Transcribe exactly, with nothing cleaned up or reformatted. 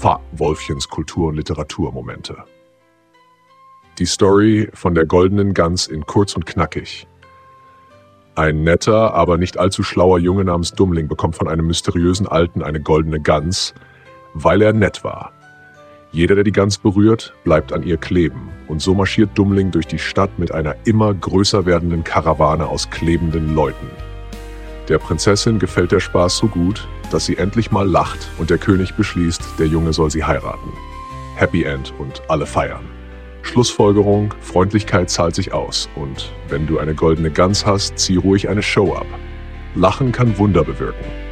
Pah, Wolfchens Kultur- und Literaturmomente. Die Story von der goldenen Gans in kurz und knackig. Ein netter, aber nicht allzu schlauer Junge namens Dummling bekommt von einem mysteriösen Alten eine goldene Gans, weil er nett war. Jeder, der die Gans berührt, bleibt an ihr kleben. Und so marschiert Dummling durch die Stadt mit einer immer größer werdenden Karawane aus klebenden Leuten. Der Prinzessin gefällt der Spaß so gut, dass sie endlich mal lacht und der König beschließt, der Junge soll sie heiraten. Happy End und alle feiern. Schlussfolgerung, Freundlichkeit zahlt sich aus. Und wenn du eine goldene Gans hast, zieh ruhig eine Show ab. Lachen kann Wunder bewirken.